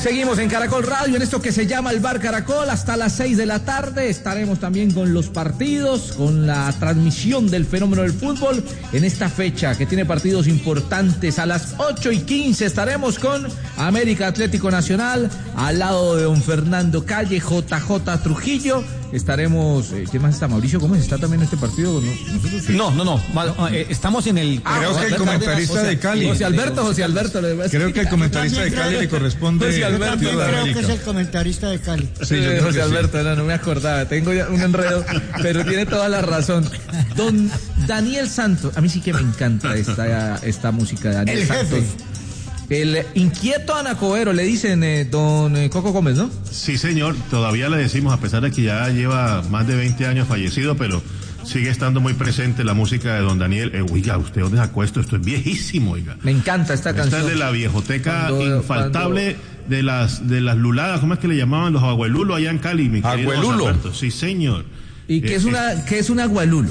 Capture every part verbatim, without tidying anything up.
Seguimos en Caracol Radio, en esto que se llama el Bar Caracol, hasta las seis de la tarde. Estaremos también con los partidos, con la transmisión del fenómeno del fútbol en esta fecha que tiene partidos importantes. A las ocho y quince estaremos con América Atlético Nacional, al lado de don Fernando Calle, J J Trujillo. Estaremos, eh, ¿quién más está? Mauricio Gómez, ¿está también en este partido? ¿Nosotros? Sí. No, no, no, no. Eh, estamos en el... Ah, creo que el comentarista Cárdenas, de Cali. José Alberto, José Alberto. Creo que el comentarista de Cali le corresponde... José Alberto, yo creo que es el comentarista de Cali. Sí, yo creo José Alberto, sí. no, no me acordaba, tengo ya un enredo, pero tiene toda la razón. Don Daniel Santos, a mí sí que me encanta esta, esta música de Daniel el Santos. Jefe. El inquieto Anacobero, le dicen eh, don eh, Coco Gómez, ¿no? Sí, señor, todavía le decimos, a pesar de que ya lleva más de veinte años fallecido, pero sigue estando muy presente la música de don Daniel. Eh, oiga, ¿usted dónde sacó esto? Esto es viejísimo, oiga. Me encanta esta, esta canción. Esta es de la viejoteca cuando, infaltable cuando... de las de las luladas, ¿cómo es que le llamaban? Los abuelulos allá en Cali, mi querido ¿Abuelulo? Sí, señor. ¿Y qué eh, es una eh, qué es un agualulo?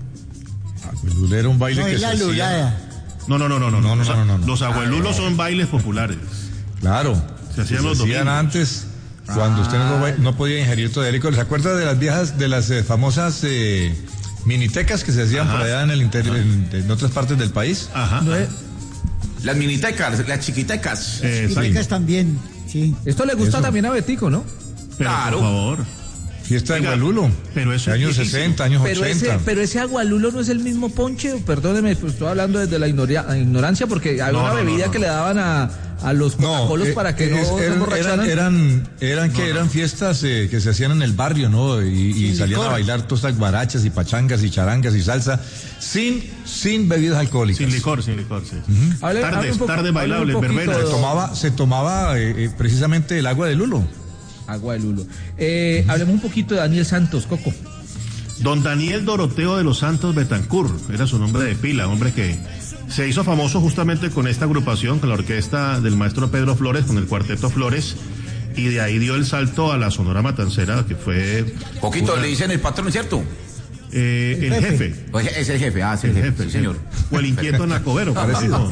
Agualulo era un baile no, que es la se lulada. hacía... No, no, no, no, no, no, no, o sea, no, no, no. Los abuelulos ah, son bailes populares. Claro. Se hacían se los hacían domingos. antes, cuando usted no, no podía ingerir todavía licor. ¿Se acuerda de las viejas, de las eh, famosas eh, minitecas que se hacían Ajá. por allá en el interior, en, en otras partes del país? Ajá. ¿No es? Las minitecas, las chiquitecas. Eh, Las chicas también, sí. Esto le gusta Eso. también a Betico, ¿no? Pero, Claro. por favor. Fiesta de Oiga, Agualulo. pero eso de es años viejísimo. sesenta, años Pero ochenta. ese, pero ese agualulo no es el mismo ponche, perdóneme, pues estoy hablando desde la ignoria- ignorancia, porque hay No, una no, no, bebida no. que le daban a, a los Coca-Colos eh, para que no es- se eran, emborracharan. eran, eran, eran que eran fiestas eh, que se hacían en el barrio, ¿no? Y, y Sin salían licor. a bailar todas estas guarachas y pachangas y charangas y salsa sin, sin bebidas alcohólicas. Sin licor, sin licor, sí. Hable- hable Tardes, un poco- tardes hable un bailables, poquito verbenas. de- Se tomaba, se tomaba eh, eh, precisamente el agua de lulo. Agua de lulo. Eh, hablemos un poquito de Daniel Santos, Coco. Don Daniel Doroteo de los Santos Betancourt, era su nombre de pila, hombre que se hizo famoso justamente con esta agrupación, con la orquesta del maestro Pedro Flores, con el cuarteto Flores, y de ahí dio el salto a la Sonora Matancera, que fue... Poquito una- le dicen el patrón, ¿cierto? eh, el El jefe. jefe. Pues es el jefe, ah, sí, El el jefe, jefe, sí, señor. O el inquieto Anacobero, parecido.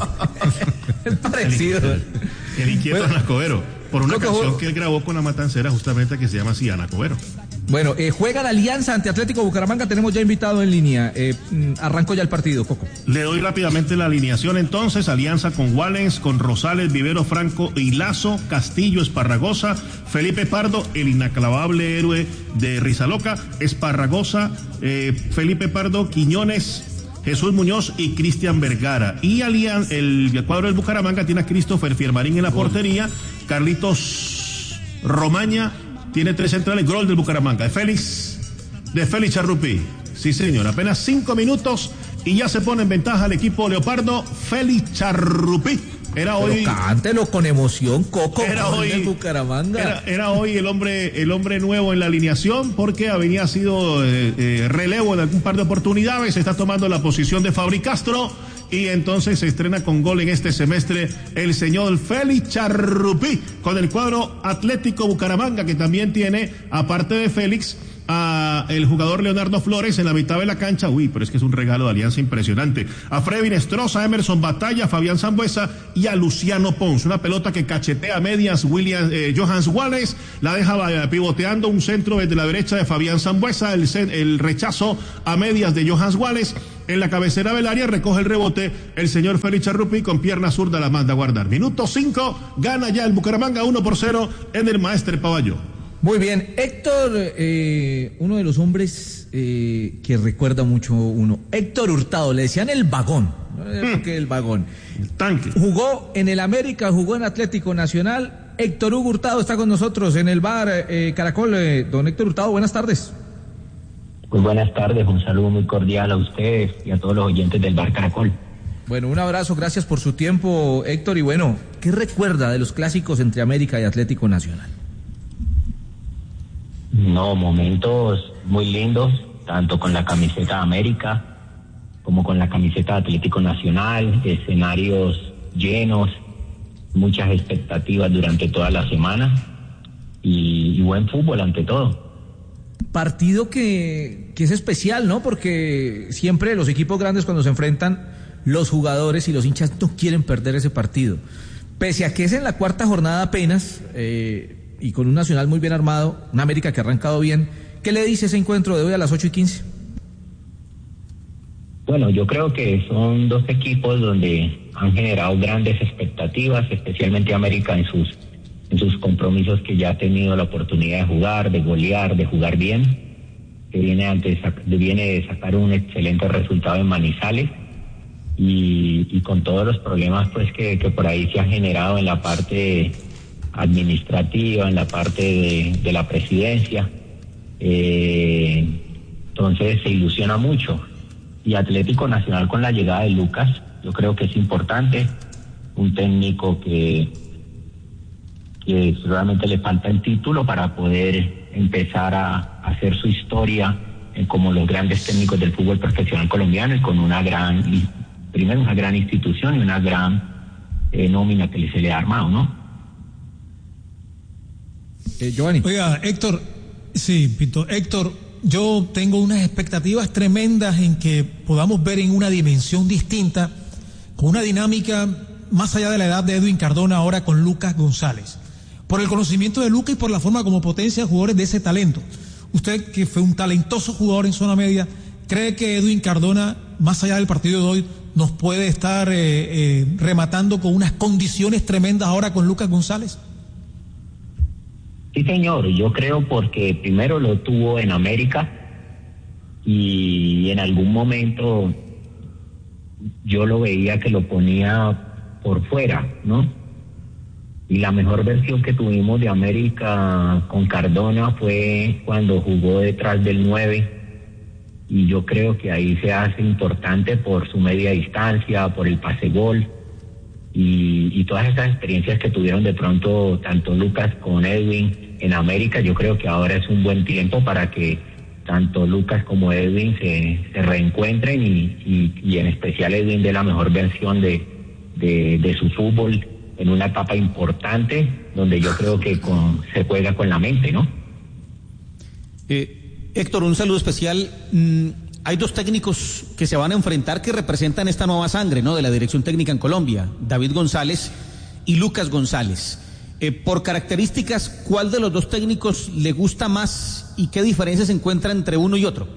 Es parecido. El inquieto Bueno, Anacobero, por una Coco, canción que él grabó con la Matancera, justamente que se llama así, Anacobero. Bueno, eh, juega la Alianza ante Atlético Bucaramanga, tenemos ya invitado en línea. Eh, mm, arrancó ya el partido, Coco. Le doy rápidamente la alineación entonces, alianza con Wallens, con Rosales, Vivero, Franco y Lazo, Castillo, Esparragosa, Felipe Pardo, el inacabable héroe de Rizaloca, Esparragosa, eh, Felipe Pardo, Quiñones, Jesús Muñoz y Cristian Vergara. Y alian, el cuadro del Bucaramanga tiene a Christopher Fiermarín en la portería, Carlitos Romaña, tiene tres centrales, gol del Bucaramanga, de Félix, de Félix Charrupí. Sí, señor, apenas cinco minutos y ya se pone en ventaja el equipo Leopardo, Félix Charrupí. Era Pero hoy... cántelo con emoción, Coco. Era gol hoy, del Bucaramanga. era, era hoy el hombre, el hombre nuevo en la alineación porque había sido eh, eh, relevo en algún par de oportunidades. Está tomando la posición de Fabri Castro y entonces se estrena con gol en este semestre el señor Félix Charrupí con el cuadro Atlético Bucaramanga, que también tiene, aparte de Félix, a el jugador Leonardo Flores en la mitad de la cancha. Uy, pero es que es un regalo de Alianza impresionante. A Freddy Nestroza, a Emerson Batalla, a Fabián Sambuesa y a Luciano Pons. Una pelota que cachetea a medias William eh, Johans Wallace, la deja eh, pivoteando un centro desde la derecha de Fabián Sambuesa, el, el rechazo a medias de Johans Wallace. En la cabecera del área recoge el rebote el señor Félix Charrupí, con pierna zurda la manda a guardar. Minuto cinco, gana ya el Bucaramanga uno por cero en el Maestre Pavalló. Muy bien, Héctor, eh, uno de los hombres eh, que recuerda mucho uno, Héctor Hurtado, le decían el vagón, no sé por qué el vagón. El tanque. Jugó en el América, jugó en Atlético Nacional. Héctor Hugo Hurtado está con nosotros en el bar eh, Caracol. Eh, don Héctor Hurtado, buenas tardes. Muy buenas tardes, un saludo muy cordial a ustedes y a todos los oyentes del bar Caracol. Bueno, un abrazo, gracias por su tiempo, Héctor. Y bueno, ¿qué recuerda de los clásicos entre América y Atlético Nacional? No, momentos muy lindos, tanto con la camiseta de América como con la camiseta de Atlético Nacional, escenarios llenos, muchas expectativas durante toda la semana y, y buen fútbol ante todo. Partido que, que es especial, ¿no? Porque siempre los equipos grandes cuando se enfrentan, los jugadores y los hinchas no quieren perder ese partido. pese a que es en la cuarta jornada apenas, eh, y con un Nacional muy bien armado, una América que ha arrancado bien, ¿qué le dice ese encuentro de hoy a las ocho y quince? Bueno, yo creo que son dos equipos donde han generado grandes expectativas, especialmente América en sus en sus compromisos que ya ha tenido la oportunidad de jugar, de golear, de jugar bien, que viene antes viene de sacar un excelente resultado en Manizales y, y con todos los problemas pues que, que por ahí se han generado en la parte administrativa, en la parte de, de la presidencia, eh, entonces se ilusiona mucho. Y Atlético Nacional con la llegada de Lucas, yo creo que es importante, un técnico que, que realmente le falta el título para poder empezar a, a hacer su historia eh, como los grandes técnicos del fútbol profesional colombiano y con una gran, primero una gran institución y una gran eh, nómina que se le ha armado, ¿no? Eh, Giovanni. Oiga, Héctor, sí, Pinto, Héctor, yo tengo unas expectativas tremendas en que podamos ver en una dimensión distinta, con una dinámica más allá de la edad de Edwin Cardona ahora con Lucas González. Por el conocimiento de Lucas y por la forma como potencia jugadores de ese talento. Usted, que fue un talentoso jugador en zona media, ¿cree que Edwin Cardona, más allá del partido de hoy, nos puede estar eh, eh, rematando con unas condiciones tremendas ahora con Lucas González? Sí, señor, yo creo porque primero lo tuvo en América y en algún momento yo lo veía que lo ponía por fuera, ¿no? Y la mejor versión que tuvimos de América con Cardona fue cuando jugó detrás del nueve y yo creo que ahí se hace importante por su media distancia, por el pase gol. Y, y todas esas experiencias que tuvieron de pronto tanto Lucas con Edwin en América, yo creo que ahora es un buen tiempo para que tanto Lucas como Edwin se, se reencuentren y, y, y en especial Edwin dé la mejor versión de, de, de su fútbol en una etapa importante donde yo creo que con, se juega con la mente, ¿no? Eh, Héctor, un saludo especial. Mm. Hay dos técnicos que se van a enfrentar que representan esta nueva sangre, ¿no?, de la dirección técnica en Colombia, David González y Lucas González. Eh, por características, ¿cuál de los dos técnicos le gusta más y qué diferencias se encuentra entre uno y otro?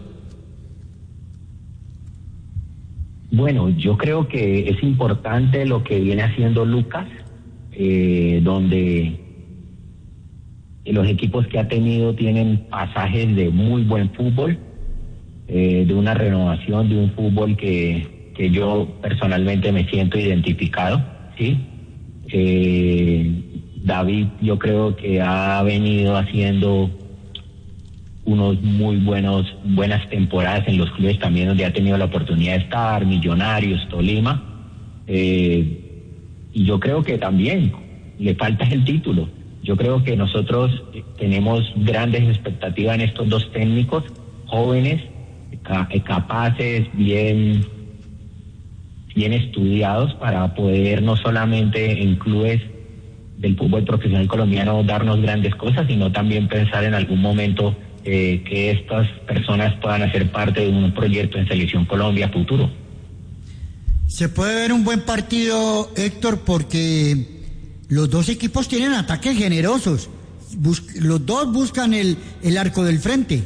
Bueno, yo creo que es importante lo que viene haciendo Lucas, eh, donde los equipos que ha tenido tienen pasajes de muy buen fútbol. Eh, de una renovación de un fútbol que, que yo personalmente me siento identificado, ¿sí? Eh, David yo creo que ha venido haciendo unos muy buenos buenas temporadas en los clubes también donde ha tenido la oportunidad de estar, Millonarios, Tolima, eh, y yo creo que también le falta el título. Yo creo que nosotros tenemos grandes expectativas en estos dos técnicos jóvenes, capaces, bien, bien estudiados para poder no solamente en clubes del fútbol profesional colombiano darnos grandes cosas, sino también pensar en algún momento eh, que estas personas puedan hacer parte de un proyecto en Selección Colombia futuro. Se puede ver un buen partido, Héctor, porque los dos equipos tienen ataques generosos. Bus- los dos buscan el, el arco del frente.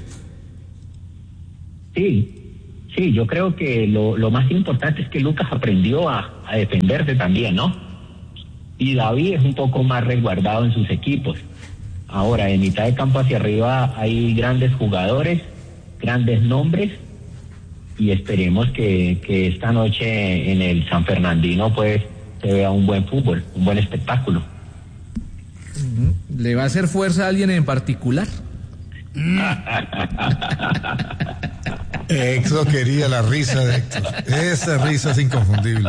Sí, sí, yo creo que lo, lo más importante es que Lucas aprendió a, a defenderse también, ¿no? Y David es un poco más resguardado en sus equipos. Ahora, en mitad de campo hacia arriba hay grandes jugadores, grandes nombres, y esperemos que, que esta noche en el San Fernandino pues se vea un buen fútbol, un buen espectáculo. ¿Le va a hacer fuerza a alguien en particular? Eso quería la risa de Héctor. Esa risa es inconfundible.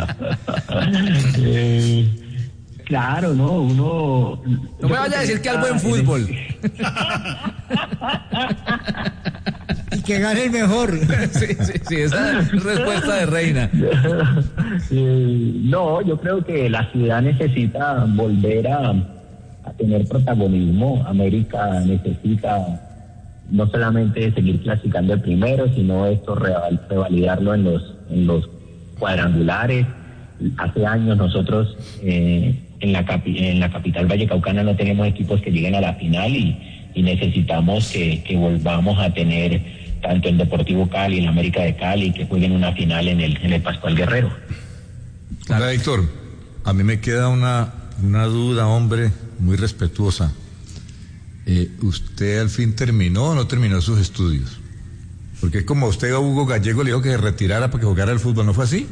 Eh, claro, no, uno... No me vaya a decir que al buen fútbol. Y que gane el mejor. Sí, sí, sí, esa es respuesta de Reina. Eh, no, yo creo que la ciudad necesita volver a, a tener protagonismo. América necesita no solamente seguir clasificando el primero, sino esto reval, revalidarlo en los en los cuadrangulares. Hace años nosotros eh, en la capi, en la capital vallecaucana no tenemos equipos que lleguen a la final y, y necesitamos que, que volvamos a tener tanto el Deportivo Cali, el América de Cali, que jueguen una final en el, en el Pascual Guerrero. Claro, Héctor, a mí me queda una, una duda, hombre, muy respetuosa. Eh, ¿Usted al fin terminó o no terminó sus estudios? Porque es como usted a Hugo Gallego le dijo que se retirara para que jugara al fútbol, ¿no fue así?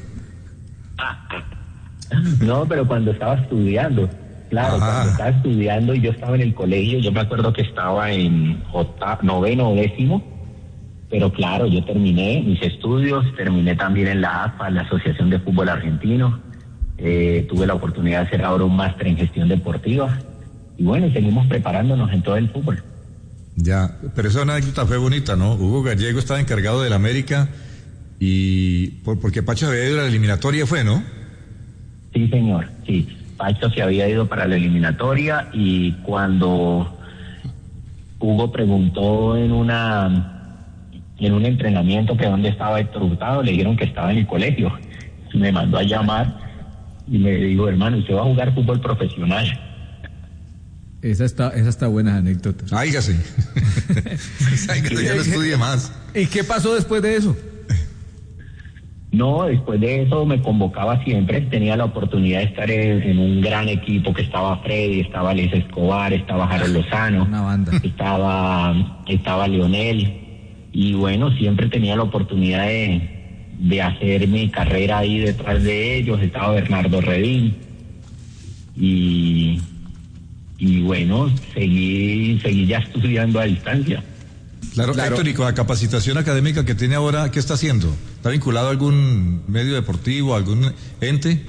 No, pero cuando estaba estudiando, claro, Ajá. cuando estaba estudiando y yo estaba en el colegio, yo me acuerdo que estaba en octavo, noveno o décimo, pero claro, yo terminé mis estudios, terminé también en la A F A, la Asociación de Fútbol Argentino, eh, tuve la oportunidad de hacer ahora un máster en gestión deportiva, y bueno, seguimos preparándonos en todo el fútbol. Ya, pero esa anécdota fue bonita, ¿no? Hugo Gallego estaba encargado del América y por, porque Pacho había ido a la eliminatoria fue, ¿no? Sí, señor, sí. Pacho se había ido para la eliminatoria y cuando Hugo preguntó en una en un entrenamiento que dónde estaba Héctor Hurtado, le dijeron que estaba en el colegio. Me mandó a llamar y me dijo, hermano, usted va a jugar fútbol profesional. Esa está, esa está buena anécdota. Áigase. Áigase, ya no estudie más. ¿Y qué pasó después de eso? No, después de eso me convocaba siempre, tenía la oportunidad de estar en, en un gran equipo que estaba Freddy, estaba Les Escobar, estaba Harold Lozano, una banda. estaba, estaba Leonel, y bueno, siempre tenía la oportunidad de, de hacer mi carrera ahí detrás de ellos, estaba Bernardo Redín, y... y bueno, seguí, seguí ya estudiando a distancia. Claro, claro. Héctor, y con la capacitación académica que tiene ahora, ¿qué está haciendo? ¿Está vinculado a algún medio deportivo, a algún ente?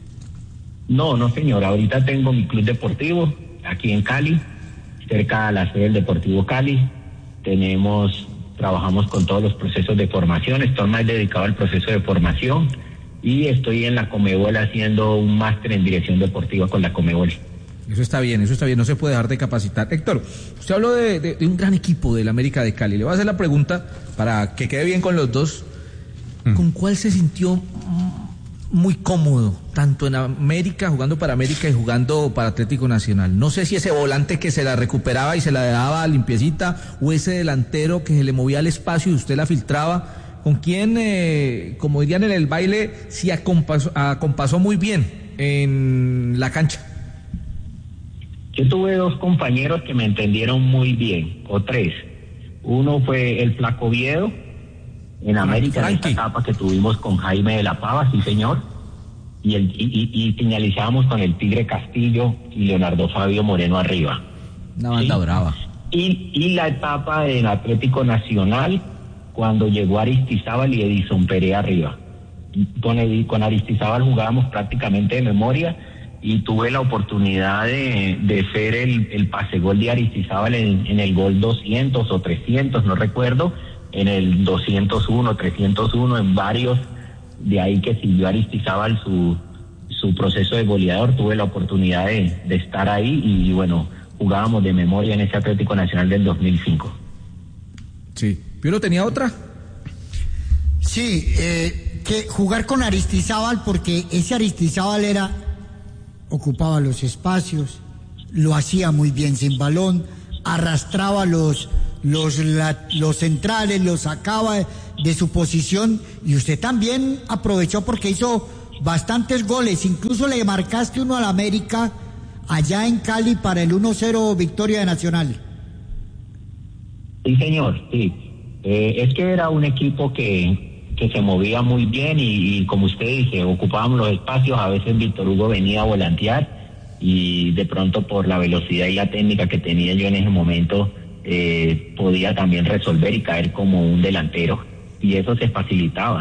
No, no señor, ahorita tengo mi club deportivo aquí en Cali, cerca a la sede del Deportivo Cali. Tenemos, trabajamos con todos los procesos de formación, estoy más dedicado al proceso de formación y estoy en la Comebol haciendo un máster en dirección deportiva con la Comebol. Eso está bien, eso está bien, no se puede dejar de capacitar. Héctor, usted habló de, de, de un gran equipo del América de Cali. Le voy a hacer la pregunta para que quede bien con los dos. Mm. ¿Con cuál se sintió muy cómodo, tanto en América, jugando para América y jugando para Atlético Nacional? No sé si ese volante que se la recuperaba y se la dejaba limpiecita, o ese delantero que se le movía al espacio y usted la filtraba. ¿Con quién, eh, como dirían en el baile, se acompasó, acompasó muy bien en la cancha? Yo tuve dos compañeros que me entendieron muy bien, o tres. Uno fue el Flaco Oviedo, en América, en esta etapa que tuvimos con Jaime de la Pava, sí señor, y, el, y, y, y finalizábamos con el Tigre Castillo y Leonardo Fabio Moreno arriba. Una banda ¿sí? brava. Y, y la etapa del Atlético Nacional, cuando llegó Aristizábal y Edison Perea arriba. Con, el, con Aristizábal jugábamos prácticamente de memoria, y tuve la oportunidad de, de ser el, el pasegol de Aristizábal en, en el gol doscientos o trescientos, no recuerdo, en el doscientos uno, trescientos uno, en varios, de ahí que siguió Aristizábal su, su proceso de goleador. Tuve la oportunidad de, de estar ahí y bueno, jugábamos de memoria en ese Atlético Nacional del dos mil cinco. Sí. ¿Piero tenía otra? Sí, eh, que jugar con Aristizábal, porque ese Aristizábal era... ocupaba los espacios, lo hacía muy bien sin balón, arrastraba los, los, la, los centrales, los sacaba de su posición, y usted también aprovechó porque hizo bastantes goles, incluso le marcaste uno al América allá en Cali para el uno cero victoria de Nacional. Sí señor, sí, eh, es que era un equipo que... que se movía muy bien y, y como usted dice, ocupábamos los espacios, a veces Víctor Hugo venía a volantear y de pronto por la velocidad y la técnica que tenía yo en ese momento eh, podía también resolver y caer como un delantero y eso se facilitaba.